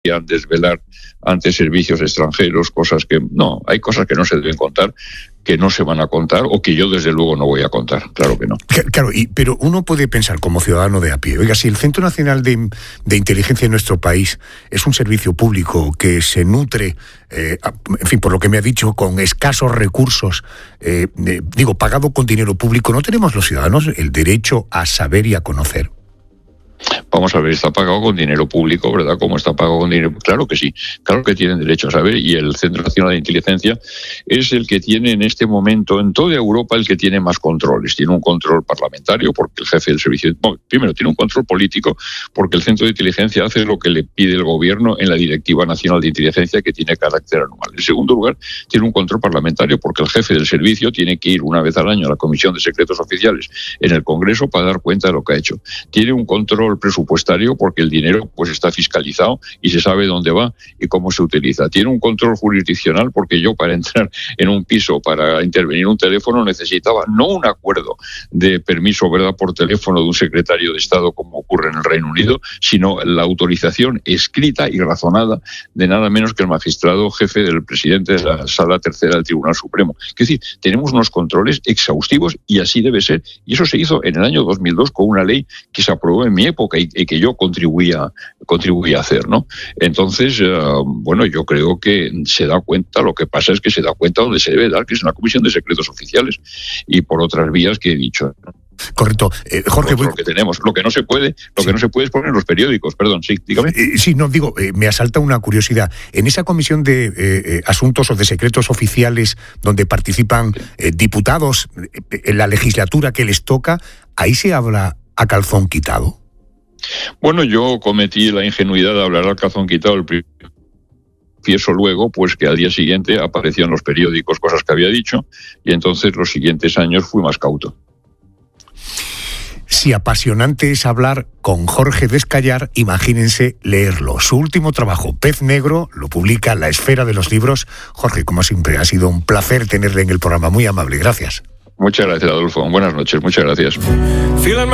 desvelar ante servicios extranjeros cosas que no, hay cosas que no se deben contar, que no se van a contar o que yo desde luego no voy a contar, claro que no. Claro, pero uno puede pensar como ciudadano de a pie, oiga, si el Centro Nacional de Inteligencia en nuestro país es un servicio público que se nutre, en fin, por lo que me ha dicho, con escasos recursos, pagado con dinero público, ¿no tenemos los ciudadanos el derecho a saber y a conocer? Vamos a ver, está pagado con dinero público, ¿verdad? ¿Cómo está pagado con dinero? Claro que sí, claro que tienen derecho a saber, y el Centro Nacional de Inteligencia es el que tiene en este momento, en toda Europa, el que tiene más controles. Tiene un control parlamentario, porque el jefe del servicio... No, primero, tiene un control político, porque el Centro de Inteligencia hace lo que le pide el gobierno en la Directiva Nacional de Inteligencia, que tiene carácter anual. En segundo lugar, tiene un control parlamentario, porque el jefe del servicio tiene que ir una vez al año a la Comisión de Secretos Oficiales en el Congreso para dar cuenta de lo que ha hecho. Tiene un control presupuestario, porque el dinero pues está fiscalizado y se sabe dónde va y cómo se utiliza. Tiene un control jurisdiccional, porque yo, para entrar en un piso, para intervenir un teléfono, necesitaba no un acuerdo de permiso, ¿verdad?, por teléfono de un secretario de Estado, como ocurre en el Reino Unido, sino la autorización escrita y razonada de nada menos que el magistrado jefe del presidente de la Sala Tercera del Tribunal Supremo. Es decir, tenemos unos controles exhaustivos, y así debe ser, y eso se hizo en el año 2002 con una ley que se aprobó en mi época y que yo contribuía a hacer, ¿no? Entonces, yo creo que se da cuenta. Lo que pasa es que se da cuenta donde se debe dar, que es en la Comisión de Secretos Oficiales, y por otras vías que he dicho, ¿no? Correcto. Jorge, lo que tenemos, lo que no se puede es poner en los periódicos, perdón, sí, dígame. Me asalta una curiosidad. En esa comisión de asuntos o de secretos oficiales donde participan diputados en la legislatura que les toca, ¿ahí se habla a calzón quitado? Bueno, yo cometí la ingenuidad de hablar al calzón quitado el primer. Confieso luego pues que al día siguiente apareció en los periódicos cosas que había dicho, y entonces los siguientes años fui más cauto. Si apasionante es hablar con Jorge Descallar, imagínense leerlo. Su último trabajo, Pez Negro, lo publica La Esfera de los Libros. Jorge, como siempre, ha sido un placer tenerle en el programa. Muy amable, gracias. Muchas gracias, Adolfo. Buenas noches, muchas gracias.